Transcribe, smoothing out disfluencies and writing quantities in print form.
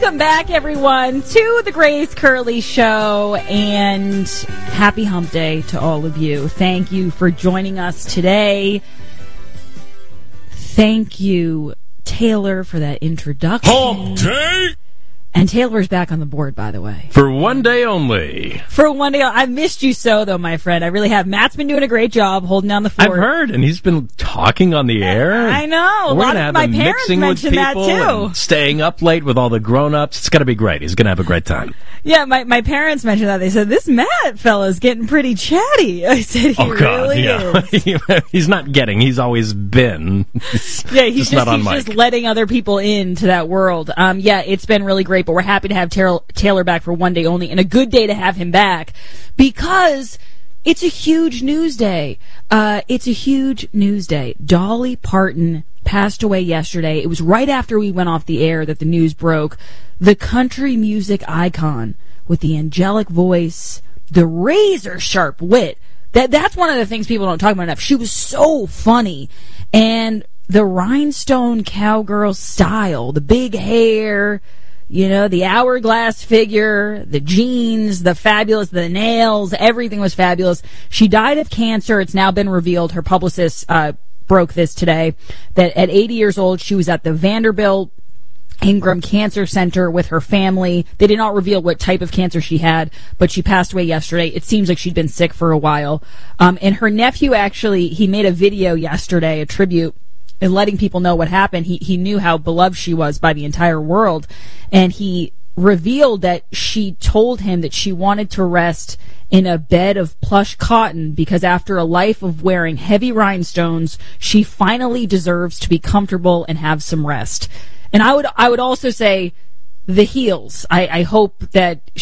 Welcome back, everyone, to the Grace Curley Show, and happy hump day to all of you. Thank you for joining us today. Thank you, Taylor, for that introduction. Hump day! And Taylor's back on the board, by the way. For one day only. For one day. I missed you so, though, my friend. I really have. Matt's been doing a great job holding down the fort. I've heard, and he's been talking on the air. I know. A lot of my parents mentioned that, too. Staying up late with all the grown-ups. It's going to be great. He's going to have a great time. Yeah, my parents mentioned that. They said, this Matt fella's getting pretty chatty. I said, he really is. He's not getting. He's always been. He's just letting other people into that world. It's been really great, but we're happy to have Taylor back for one day only, and a good day to have him back because it's a huge news day. Dolly Parton passed away yesterday. It was right after we went off the air that the news broke. The country music icon with the angelic voice, the razor sharp wit. That's one of the things people don't talk about enough. She was so funny, and the rhinestone cowgirl style, the big hair, the hourglass figure, the jeans, the nails, everything was fabulous. She died of cancer. It's now been revealed. Her publicist broke this today, that at 80 years old, she was at the Vanderbilt Ingram Cancer Center with her family. They did not reveal what type of cancer she had, but she passed away yesterday. It seems like she'd been sick for a while. And her nephew, actually, he made a video yesterday, a tribute, and letting people know what happened. He knew how beloved she was by the entire world, and he revealed that she told him that she wanted to rest in a bed of plush cotton because after a life of wearing heavy rhinestones, she finally deserves to be comfortable and have some rest. And I would also say the heels. I hope that